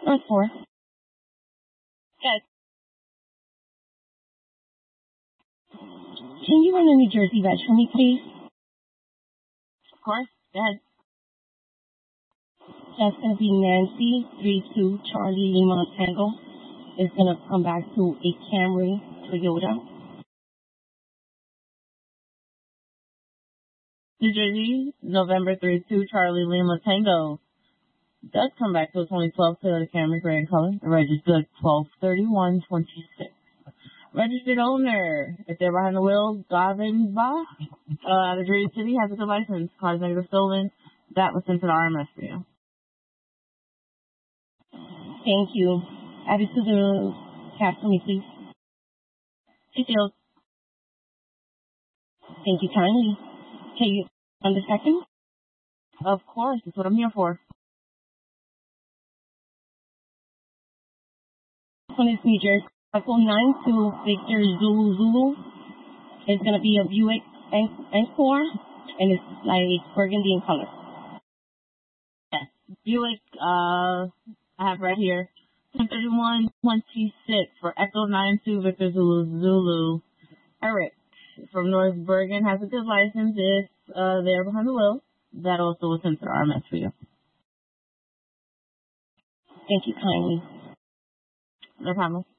North 4. Yes. Can you run a New Jersey badge for me, please? Of course. Go ahead. That's going to be Nancy, 32 Charlie Lima Tango. It's going to come back to a Camry Toyota. New Jersey, November 32 Charlie Lima Tango. Does come back to a 2012 Toyota Camry gray in color. Registered 12/31/26. Registered owner, if they're behind the wheel, Gavin Ba, out of Jersey City, has a good license. Car's negative stolen. That was sent to the RMS for you. Thank you. Add it to the cab for me, please. Details. Thank you kindly. Can you on the second? Of course, that's what I'm here for. This one is New Jersey. Echo 92 Victor Zulu. It's going to be a Buick Encore, and it's like burgundy in color. Yes. Buick, I have right here. 10/31/26 for Echo 92 Victor Zulu. Eric from North Bergen has a good license. It's there behind the wheel. That also was sent to the RMS for you. Thank you kindly. No problem.